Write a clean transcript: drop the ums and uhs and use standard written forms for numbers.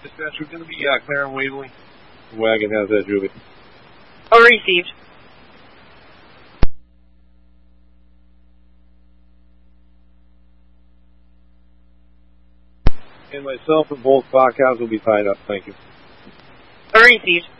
Dispatch, we're going to be clear on Waverly. The wagon has that, Julie. Oh, received. And myself and both car cars will be tied up. Thank you. Oh, received.